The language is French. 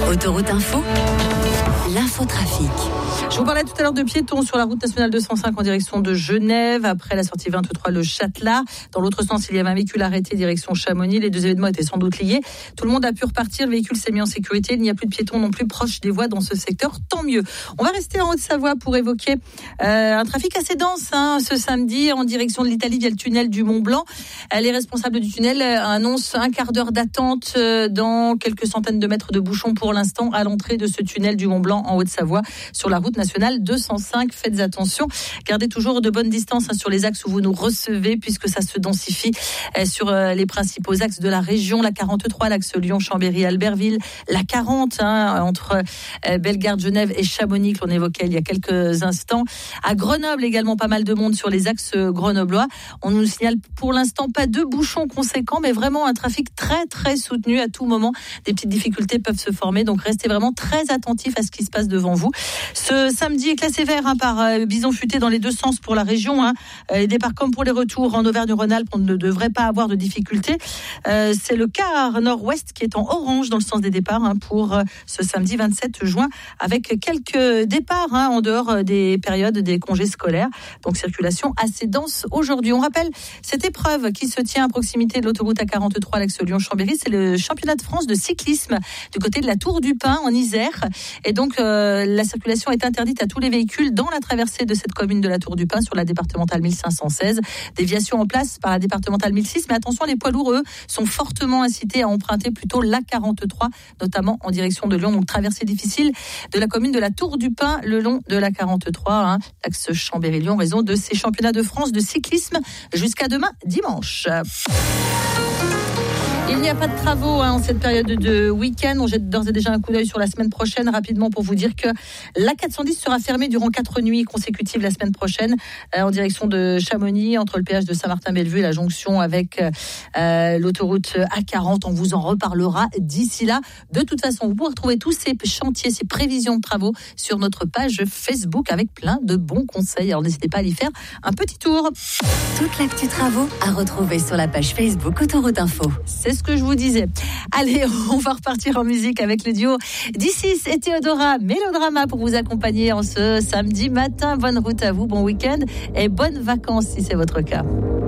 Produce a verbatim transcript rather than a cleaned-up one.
Autoroute Info, l'infotrafic. Je vous parlais tout à l'heure de piétons sur la route nationale deux cent cinq en direction de Genève. Après la sortie vingt-trois, le Châtelard. Dans l'autre sens, il y avait un véhicule arrêté direction Chamonix. Les deux événements étaient sans doute liés. Tout le monde a pu repartir. Le véhicule s'est mis en sécurité. Il n'y a plus de piétons non plus proches des voies dans ce secteur. Tant mieux. On va rester en Haute-Savoie pour évoquer euh, un trafic assez dense hein, ce samedi en direction de l'Italie via le tunnel du Mont-Blanc. Les responsables du tunnel annoncent un quart d'heure d'attente dans quelques centaines de mètres de bouchons pour l'instant à l'entrée de ce tunnel du Mont-Blanc en Haute-Savoie sur la route nationale deux cent cinq. Faites attention, gardez toujours de bonnes distances hein, sur les axes où vous nous recevez puisque ça se densifie euh, sur euh, les principaux axes de la région. La quarante-trois, l'axe Lyon-Chambéry-Albertville, la quarante hein, entre euh, Bellegarde, Genève et Chamonix que l'on évoquait il y a quelques instants. À Grenoble également pas mal de monde sur les axes grenoblois. On nous signale pour l'instant pas de bouchons conséquents mais vraiment un trafic très très soutenu à tout moment. Des petites difficultés peuvent se former donc restez vraiment très attentifs à ce qui se passe devant vous. Ce samedi est classé vert hein, par euh, Bison Futé dans les deux sens pour la région. Hein. Euh, les départs comme pour les retours en Auvergne-Rhône-Alpes, on ne devrait pas avoir de difficultés. Euh, c'est le quart nord-ouest qui est en orange dans le sens des départs hein, pour euh, ce samedi vingt-sept juin avec quelques départs hein, en dehors des périodes des congés scolaires. Donc circulation assez dense aujourd'hui. On rappelle cette épreuve qui se tient à proximité de l'autoroute A quarante-trois, l'axe Lyon-Chambéry. C'est le championnat de France de cyclisme du côté de la Tour du Pin en Isère. Et donc euh, la circulation est interdite à tous les véhicules dans la traversée de cette commune de la Tour du Pin sur la départementale mille cinq cent seize. Déviation en place par la départementale mille six. Mais attention, les poids lourds, eux, sont fortement incités à emprunter plutôt l'A quarante-trois, notamment en direction de Lyon. Donc traversée difficile de la commune de la Tour du Pin le long de l'A quarante-trois, hein, l'axe Chambéry-Lyon, en raison de ces championnats de France de cyclisme jusqu'à demain dimanche. Il n'y a pas de travaux hein, en cette période de week-end. On jette d'ores et déjà un coup d'œil sur la semaine prochaine rapidement pour vous dire que l'A quatre cent dix sera fermée durant quatre nuits consécutives la semaine prochaine euh, en direction de Chamonix, entre le péage de Saint-Martin-Bellevue et la jonction avec euh, l'autoroute A quarante. On vous en reparlera d'ici là. De toute façon, vous pourrez retrouver tous ces chantiers, ces prévisions de travaux sur notre page Facebook avec plein de bons conseils. Alors n'hésitez pas à y faire un petit tour. Toute l'actu travaux à retrouver sur la page Facebook Autoroute Info. C'est ce que je vous disais. Allez, on va repartir en musique avec le duo d'Isis et Théodora Mélodrama pour vous accompagner en ce samedi matin. Bonne route à vous, bon week-end et bonnes vacances si c'est votre cas.